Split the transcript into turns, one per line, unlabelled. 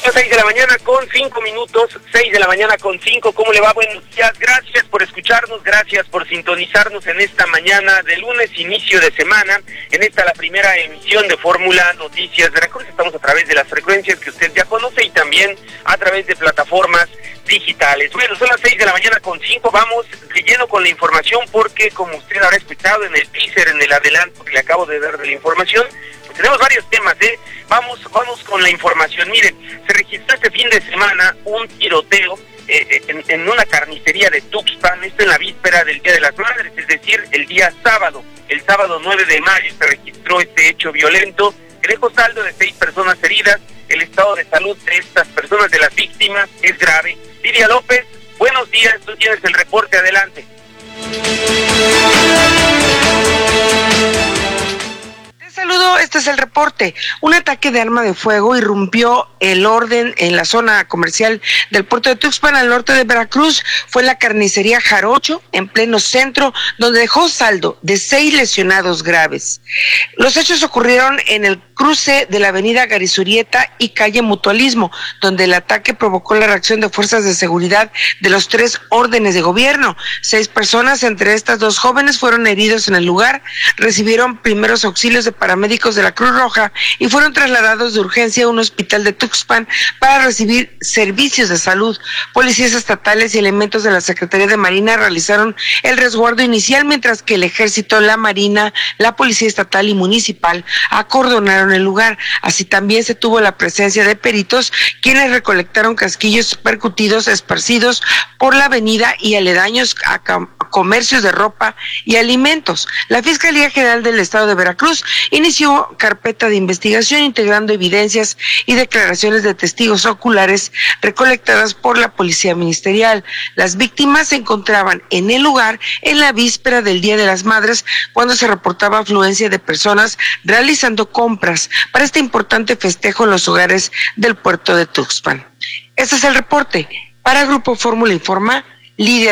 6 de la mañana con 5 minutos, 6 de la mañana con 5, ¿cómo le va? Buenos días, gracias por escucharnos, gracias por sintonizarnos en esta mañana de lunes, inicio de semana, en esta la primera emisión de Fórmula Noticias Veracruz. Estamos a través de las frecuencias que usted ya conoce y también a través de plataformas digitales. Bueno, son las 6 de la mañana con 5, vamos de lleno con la información porque como usted habrá escuchado en el teaser, en el adelanto que le acabo de dar de la información, pues tenemos varios temas, Vamos con la información. Miren, se registró este fin de semana un tiroteo en una carnicería de Tuxpan, esto en la víspera del Día de las Madres, es decir, el día sábado. El sábado 9 de mayo se registró este hecho violento que dejó saldo de 6 personas heridas. El estado de salud de estas personas, de las víctimas, es grave. Lidia López, buenos días, tú tienes el reporte, adelante.
Saludo, este es el reporte. Un ataque de arma de fuego irrumpió el orden en la zona comercial del puerto de Tuxpan, al norte de Veracruz. Fue en la carnicería Jarocho, en pleno centro, donde dejó saldo de 6 lesionados graves. Los hechos ocurrieron en el cruce de la avenida Garizurieta y calle Mutualismo, donde el ataque provocó la reacción de fuerzas de seguridad de los 3 órdenes de gobierno. 6 personas, entre estas 2 jóvenes, fueron heridos en el lugar, recibieron primeros auxilios de paramédicos de la Cruz Roja y fueron trasladados de urgencia a un hospital de Tuxpan para recibir servicios de salud. Policías estatales y elementos de la Secretaría de Marina realizaron el resguardo inicial, mientras que el Ejército, la Marina, la Policía Estatal y Municipal acordonaron el lugar. Así también se tuvo la presencia de peritos, quienes recolectaron casquillos percutidos esparcidos por la avenida y aledaños a comercios de ropa y alimentos. La Fiscalía General del Estado de Veracruz inició carpeta de investigación integrando evidencias y declaraciones de testigos oculares recolectadas por la Policía Ministerial. Las víctimas se encontraban en el lugar en la víspera del Día de las Madres, cuando se reportaba afluencia de personas realizando compras para este importante festejo en los hogares del puerto de Tuxpan. Este es el reporte. Para Grupo Fórmula Informa, Lidia